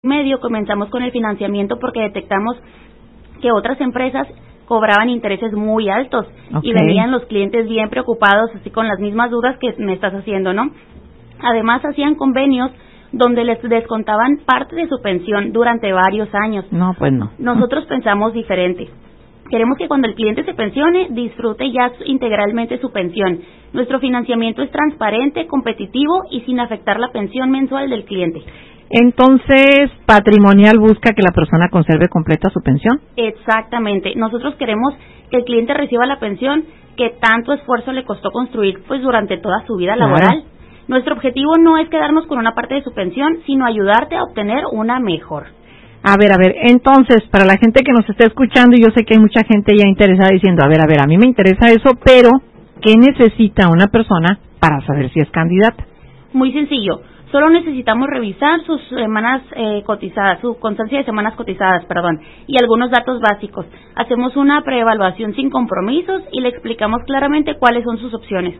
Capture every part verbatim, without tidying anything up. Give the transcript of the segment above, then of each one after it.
medio comenzamos con el financiamiento porque detectamos que otras empresas cobraban intereses muy altos, okay, y venían los clientes bien preocupados, así con las mismas dudas que me estás haciendo, ¿no? Además, hacían convenios donde les descontaban parte de su pensión durante varios años. No, pues no. Nosotros pensamos diferente. Queremos que cuando el cliente se pensione, disfrute ya integralmente su pensión. Nuestro financiamiento es transparente, competitivo y sin afectar la pensión mensual del cliente. Entonces, Patrimonial busca que la persona conserve completa su pensión. Exactamente. Nosotros queremos que el cliente reciba la pensión que tanto esfuerzo le costó construir pues durante toda su vida laboral. Claro. Nuestro objetivo no es quedarnos con una parte de su pensión, sino ayudarte a obtener una mejor. A ver, a ver, entonces, para la gente que nos está escuchando, yo sé que hay mucha gente ya interesada diciendo, a ver, a ver, a mí me interesa eso, pero ¿qué necesita una persona para saber si es candidata? Muy sencillo. Solo necesitamos revisar sus semanas eh, cotizadas, su constancia de semanas cotizadas, perdón, y algunos datos básicos. Hacemos una preevaluación sin compromisos y le explicamos claramente cuáles son sus opciones.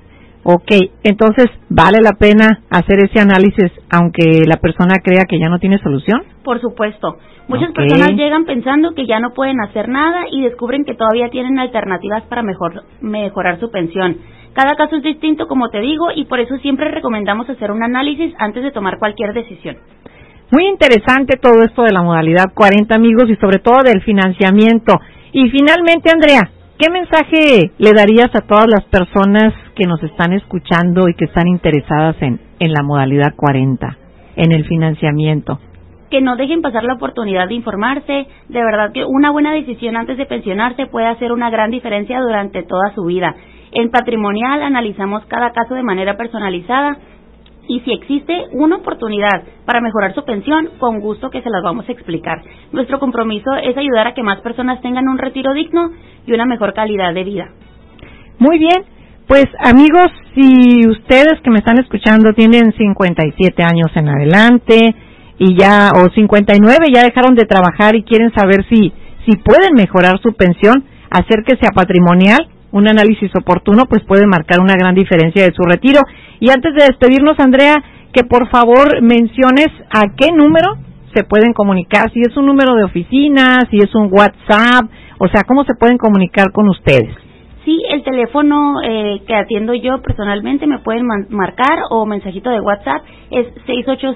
Ok, entonces, ¿vale la pena hacer ese análisis aunque la persona crea que ya no tiene solución? Por supuesto. Muchas okay. personas llegan pensando que ya no pueden hacer nada y descubren que todavía tienen alternativas para mejor, mejorar su pensión. Cada caso es distinto, como te digo, y por eso siempre recomendamos hacer un análisis antes de tomar cualquier decisión. Muy interesante todo esto de la modalidad cuarenta, amigos, y sobre todo del financiamiento. Y finalmente, Andrea, ¿qué mensaje le darías a todas las personas que nos están escuchando y que están interesadas en, en la modalidad cuarenta, en el financiamiento? Que no dejen pasar la oportunidad de informarse. De verdad que una buena decisión antes de pensionarse puede hacer una gran diferencia durante toda su vida. En Patrimonial analizamos cada caso de manera personalizada y si existe una oportunidad para mejorar su pensión, con gusto que se las vamos a explicar. Nuestro compromiso es ayudar a que más personas tengan un retiro digno y una mejor calidad de vida. Muy bien, pues amigos, si ustedes que me están escuchando tienen cincuenta y siete años en adelante y ya o cincuenta y nueve ya dejaron de trabajar y quieren saber si si pueden mejorar su pensión, acérquese a Patrimonial. Un análisis oportuno pues puede marcar una gran diferencia de su retiro. Y antes de despedirnos, Andrea, que por favor menciones a qué número se pueden comunicar, si es un número de oficina, si es un WhatsApp, o sea, cómo se pueden comunicar con ustedes. Sí, el teléfono eh, que atiendo yo personalmente me pueden man- marcar o mensajito de WhatsApp es seis ocho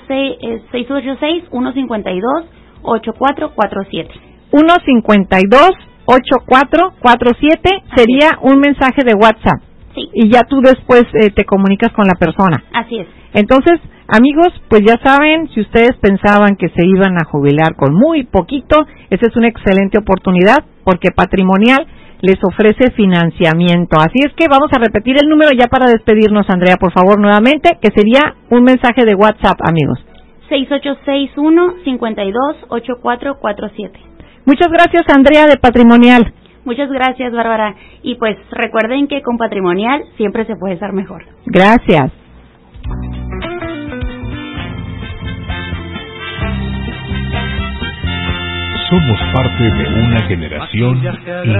seis, uno cinco dos, ocho cuatro cuatro siete. uno cinco dos, ocho cuatro cuatro siete sería un mensaje de WhatsApp. Sí. Y ya tú después eh, te comunicas con la persona. Así es. Entonces, amigos, pues ya saben, si ustedes pensaban que se iban a jubilar con muy poquito, esa es una excelente oportunidad porque Patrimonial les ofrece financiamiento. Así es que vamos a repetir el número ya para despedirnos, Andrea, por favor, nuevamente, que sería un mensaje de WhatsApp, amigos. seis ocho seis, uno cinco dos, ocho cuatro cuatro siete. Muchas gracias, Andrea, de Patrimonial. Muchas gracias, Bárbara. Y pues recuerden que con Patrimonial siempre se puede estar mejor. Gracias. Somos parte de una generación